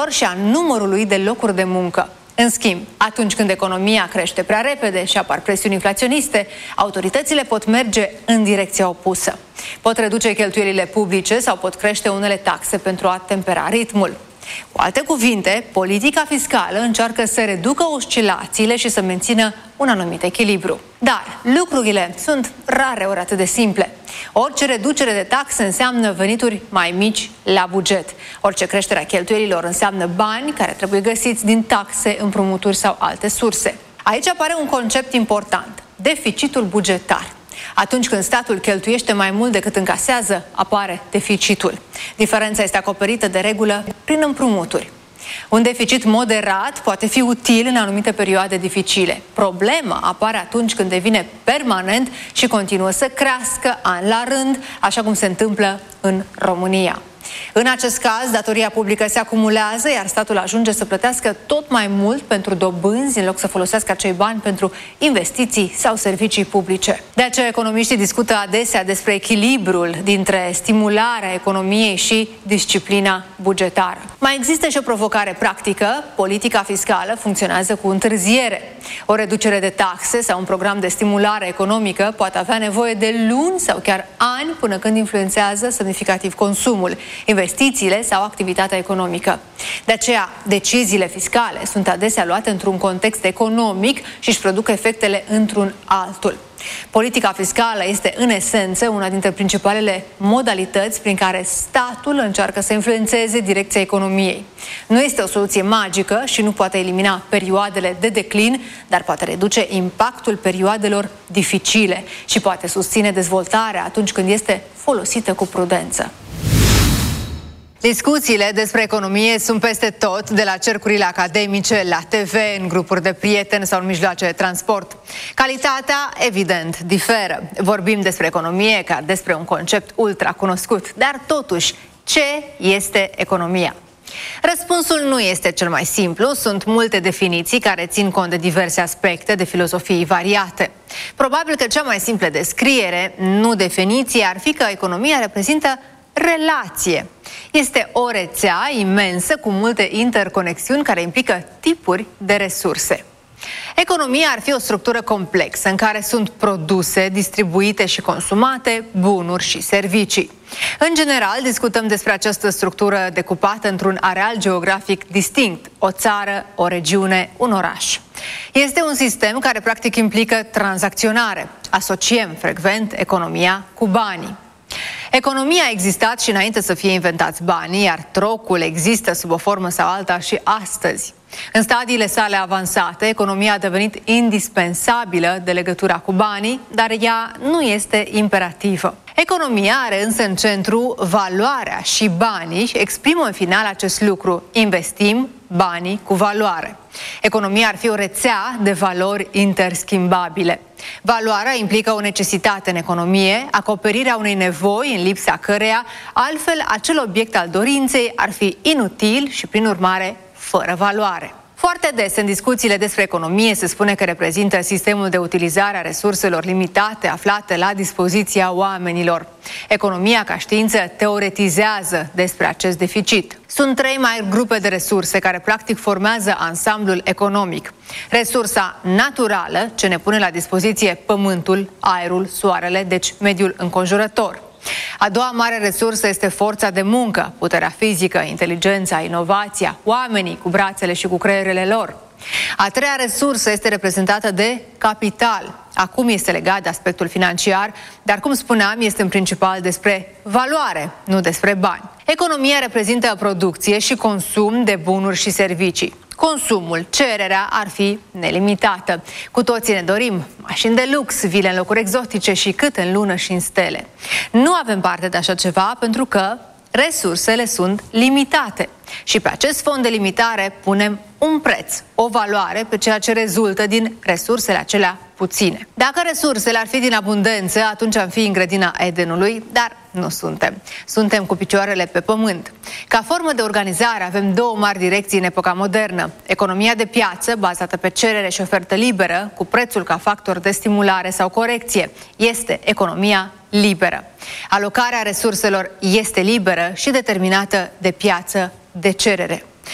investițiilor și a numărului de locuri de muncă. În schimb, atunci când economia crește prea repede și apar presiuni inflaționiste, autoritățile pot merge în direcția opusă. Pot reduce cheltuielile publice sau pot crește unele taxe pentru a tempera ritmul. Cu alte cuvinte, politica fiscală încearcă să reducă oscilațiile și să mențină un anumit echilibru. Dar lucrurile sunt rareori atât de simple. Orice reducere de taxe înseamnă venituri mai mici la buget. Orice creștere a cheltuielilor înseamnă bani care trebuie găsiți din taxe, împrumuturi sau alte surse. Aici apare un concept important: deficitul bugetar. Atunci când statul cheltuiește mai mult decât încasează, apare deficitul. Diferența este acoperită de regulă prin împrumuturi. Un deficit moderat poate fi util în anumite perioade dificile. Problema apare atunci când devine permanent și continuă să crească an la rând, așa cum se întâmplă în România. În acest caz, datoria publică se acumulează, iar statul ajunge să plătească tot mai mult pentru dobânzi, în loc să folosească acei bani pentru investiții sau servicii publice. De aceea, economiștii discută adesea despre echilibrul dintre stimularea economiei și disciplina bugetară. Mai există și o provocare practică: politica fiscală funcționează cu întârziere. O reducere de taxe sau un program de stimulare economică poate avea nevoie de luni sau chiar ani până când influențează semnificativ consumul, investițiile sau activitatea economică. De aceea, deciziile fiscale sunt adesea luate într-un context economic și își produc efectele într-un altul. Politica fiscală este, în esență, una dintre principalele modalități prin care statul încearcă să influențeze direcția economiei. Nu este o soluție magică și nu poate elimina perioadele de declin, dar poate reduce impactul perioadelor dificile și poate susține dezvoltarea atunci când este folosită cu prudență. Discuțiile despre economie sunt peste tot, de la cercurile academice, la TV, în grupuri de prieteni sau în mijloace de transport. Calitatea, evident, diferă. Vorbim despre economie ca despre un concept ultra cunoscut, dar totuși, ce este economia? Răspunsul nu este cel mai simplu, sunt multe definiții care țin cont de diverse aspecte de filozofii variate. Probabil că cea mai simplă descriere, nu definiție, ar fi că economia reprezintă relație. Este o rețea imensă cu multe interconexiuni care implică tipuri de resurse. Economia ar fi o structură complexă în care sunt produse, distribuite și consumate, bunuri și servicii. În general, discutăm despre această structură decupată într-un areal geografic distinct: o țară, o regiune, un oraș. Este un sistem care practic implică tranzacționare. Asociem frecvent economia cu banii. Economia a existat și înainte să fie inventați banii, iar trocul există sub o formă sau alta și astăzi. În stadiile sale avansate, economia a devenit indispensabilă de legătura cu banii, dar ea nu este imperativă. Economia are însă în centru valoarea și banii exprimă în final acest lucru: investim banii cu valoare. Economia ar fi o rețea de valori interschimbabile. Valoarea implică o necesitate în economie, acoperirea unei nevoi în lipsa căreia altfel acel obiect al dorinței ar fi inutil și, prin urmare, fără valoare. Foarte des în discuțiile despre economie se spune că reprezintă sistemul de utilizare a resurselor limitate aflate la dispoziția oamenilor. Economia ca știință teoretizează despre acest deficit. Sunt trei mari grupe de resurse care practic formează ansamblul economic. Resursa naturală, ce ne pune la dispoziție pământul, aerul, soarele, deci mediul înconjurător. A doua mare resursă este forța de muncă, puterea fizică, inteligența, inovația, oamenii cu brațele și cu creierele lor. A treia resursă este reprezentată de capital. Acum este legat de aspectul financiar, dar, cum spuneam, este în principal despre valoare, nu despre bani. Economia reprezintă producție și consum de bunuri și servicii. Consumul, cererea ar fi nelimitată. Cu toții ne dorim mașini de lux, vile în locuri exotice și cât în lună și în stele. Nu avem parte de așa ceva pentru că resursele sunt limitate. Și pe acest fond de limitare punem un preț, o valoare pe ceea ce rezultă din resursele acelea puține. Dacă resursele ar fi din abundență, atunci am fi în grădina Edenului, dar nu suntem. Suntem cu picioarele pe pământ. Ca formă de organizare avem două mari direcții în epoca modernă. Economia de piață, bazată pe cerere și ofertă liberă, cu prețul ca factor de stimulare sau corecție. Este economia liberă. Alocarea resurselor este liberă și determinată de piață, de cerere.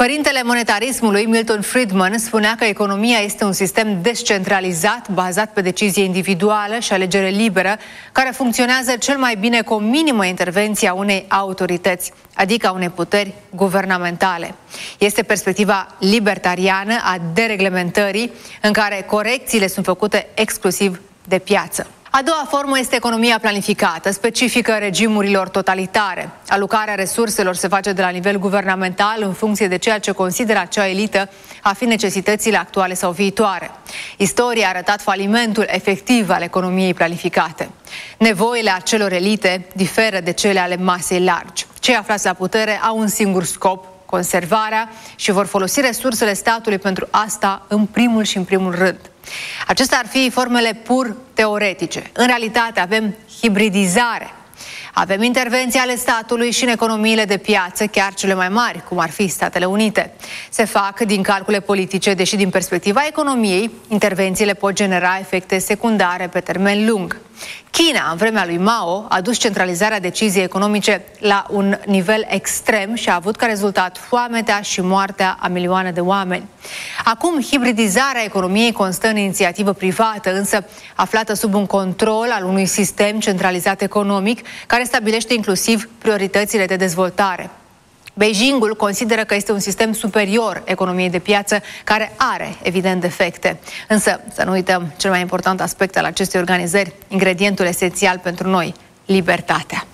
Părintele monetarismului, Milton Friedman, spunea că economia este un sistem descentralizat, bazat pe decizie individuală și alegere liberă, care funcționează cel mai bine cu o minimă intervenție a unei autorități, adică a unei puteri guvernamentale. Este perspectiva libertariană a dereglementării, în care corecțiile sunt făcute exclusiv de piață. A doua formă este economia planificată, specifică regimurilor totalitare. Alocarea resurselor se face de la nivel guvernamental în funcție de ceea ce consideră acea elită a fi necesitățile actuale sau viitoare. Istoria a arătat falimentul efectiv al economiei planificate. Nevoile acelor elite diferă de cele ale masei largi. Cei aflați la putere au un singur scop: conservarea, și vor folosi resursele statului pentru asta în primul rând. Acestea ar fi formele pur teoretice. În realitate avem hibridizare. Avem intervenții ale statului și în economiile de piață, chiar cele mai mari, cum ar fi Statele Unite. Se fac din calcule politice, deși din perspectiva economiei, intervențiile pot genera efecte secundare pe termen lung. China, în vremea lui Mao, a dus centralizarea deciziei economice la un nivel extrem și a avut ca rezultat foametea și moartea a milioane de oameni. Acum, hibridizarea economiei constă în inițiativă privată, însă aflată sub un control al unui sistem centralizat economic, care stabilește inclusiv prioritățile de dezvoltare. Beijingul consideră că este un sistem superior economiei de piață, care are, evident, defecte. Însă, să nu uităm cel mai important aspect al acestei organizări, ingredientul esențial pentru noi: libertatea.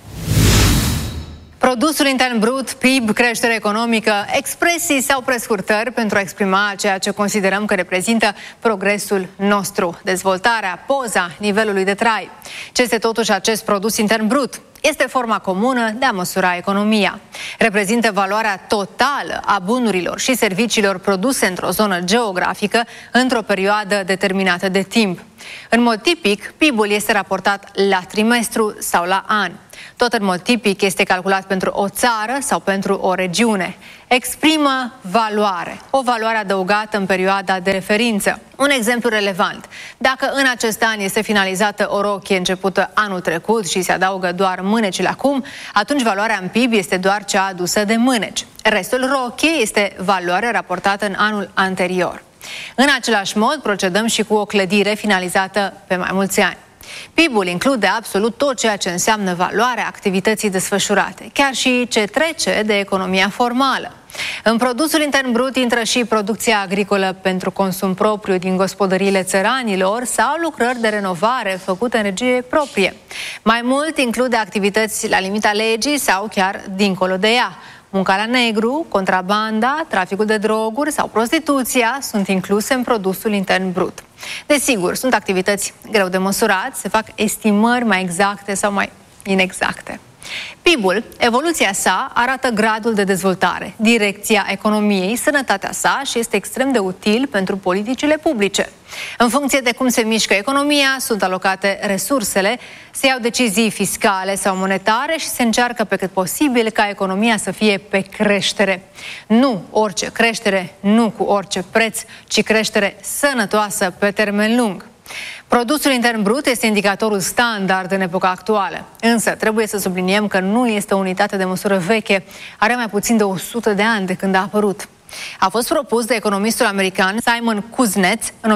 Produsul intern brut, PIB, creștere economică, expresii sau prescurtări pentru a exprima ceea ce considerăm că reprezintă progresul nostru, dezvoltarea, poza nivelului de trai. Ce este totuși acest produs intern brut? Este forma comună de a măsura economia. Reprezintă valoarea totală a bunurilor și serviciilor produse într-o zonă geografică într-o perioadă determinată de timp. În mod tipic, PIB-ul este raportat la trimestru sau la an. Tot în mod tipic este calculat pentru o țară sau pentru o regiune. Exprimă valoare, o valoare adăugată în perioada de referință. Un exemplu relevant: dacă în acest an este finalizată o rochie începută anul trecut și se adaugă doar mânecile acum, atunci valoarea în PIB este doar cea adusă de mâneci. Restul rochiei este valoare raportată în anul anterior. În același mod procedăm și cu o clădire finalizată pe mai mulți ani. PIB-ul include absolut tot ceea ce înseamnă valoarea activității desfășurate, chiar și ce trece de economia formală. În produsul intern brut intră și producția agricolă pentru consum propriu din gospodăriile țăranilor sau lucrări de renovare făcute în regie proprie. Mai mult, include activități la limita legii sau chiar dincolo de ea. Munca la negru, contrabanda, traficul de droguri sau prostituția sunt incluse în produsul intern brut. Desigur, sunt activități greu de măsurat, se fac estimări mai exacte sau mai inexacte. PIB-ul, evoluția sa, arată gradul de dezvoltare, direcția economiei, sănătatea sa și este extrem de util pentru politicile publice. În funcție de cum se mișcă economia, sunt alocate resursele, se iau decizii fiscale sau monetare și se încearcă pe cât posibil ca economia să fie pe creștere. Nu orice creștere, nu cu orice preț, ci creștere sănătoasă pe termen lung. Produsul intern brut este indicatorul standard în epoca actuală. Însă, trebuie să subliniem că nu este o unitate de măsură veche, are mai puțin de 100 de ani de când a apărut. A fost propus de economistul american Simon Kuznets în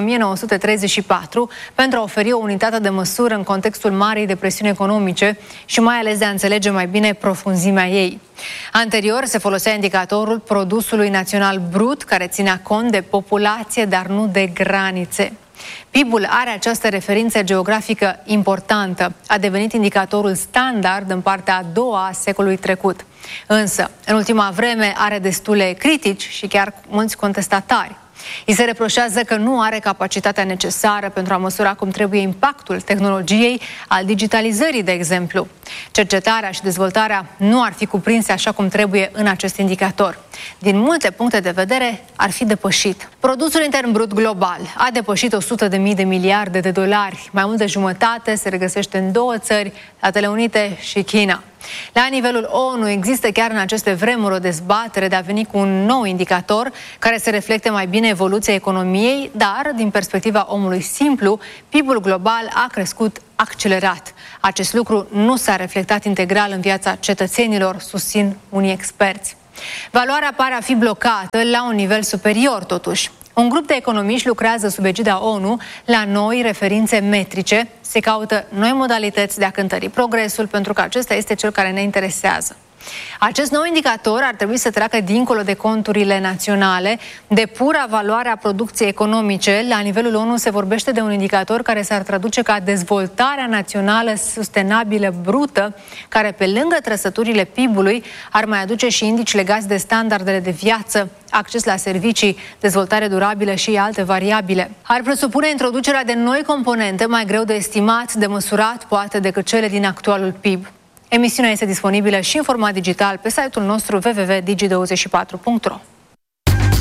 1934 pentru a oferi o unitate de măsură în contextul Marii Depresiuni economice și mai ales de a înțelege mai bine profunzimea ei. Anterior se folosea indicatorul produsului național brut, care ținea cont de populație, dar nu de granițe. PIB-ul are această referință geografică importantă. A devenit indicatorul standard în partea a doua a secolului trecut. Însă, în ultima vreme are destule critici și chiar mulți contestatari. Îi se reproșează că nu are capacitatea necesară pentru a măsura cum trebuie impactul tehnologiei, al digitalizării, de exemplu. Cercetarea și dezvoltarea nu ar fi cuprinse așa cum trebuie în acest indicator. Din multe puncte de vedere, ar fi depășit. Produsul intern brut global a depășit 100.000 de miliarde de dolari. Mai mult de jumătate se regăsește în două țări, Statele Unite și China. La nivelul ONU există chiar în aceste vremuri o dezbatere de a veni cu un nou indicator care să reflecte mai bine evoluția economiei, dar, din perspectiva omului simplu, PIB-ul global a crescut accelerat. Acest lucru nu s-a reflectat integral în viața cetățenilor, susțin unii experți. Valoarea pare a fi blocată la un nivel superior, totuși. Un grup de economiști lucrează sub egida ONU la noi referințe metrice. Se caută noi modalități de a cântări progresul, pentru că acesta este cel care ne interesează. Acest nou indicator ar trebui să treacă dincolo de conturile naționale, de pura valoare a producției economice. La nivelul ONU se vorbește de un indicator care s-ar traduce ca dezvoltarea națională sustenabilă brută, care pe lângă trăsăturile PIB-ului ar mai aduce și indici legați de standardele de viață, acces la servicii, dezvoltare durabilă și alte variabile. Ar presupune introducerea de noi componente mai greu de estimat, de măsurat, poate, decât cele din actualul PIB. Emisiunea este disponibilă și în format digital pe site-ul nostru www.digi24.ro.